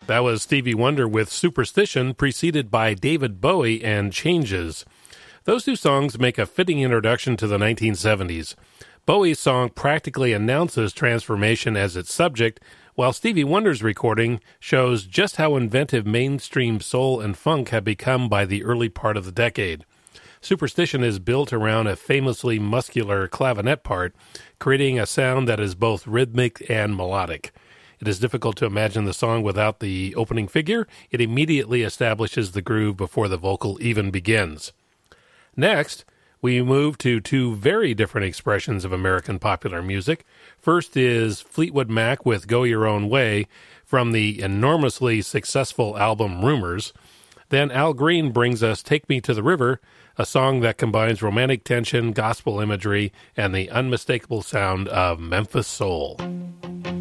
That was Stevie Wonder with Superstition, preceded by David Bowie and Changes. Those two songs make a fitting introduction to the 1970s. Bowie's song practically announces transformation as its subject, while Stevie Wonder's recording shows just how inventive mainstream soul and funk have become by the early part of the decade. Superstition is built around a famously muscular clavinet part, creating a sound that is both rhythmic and melodic. It is difficult to imagine the song without the opening figure. It immediately establishes the groove before the vocal even begins. Next, we move to two very different expressions of American popular music. First is Fleetwood Mac with Go Your Own Way from the enormously successful album Rumors. Then Al Green brings us Take Me to the River, a song that combines romantic tension, gospel imagery, and the unmistakable sound of Memphis soul.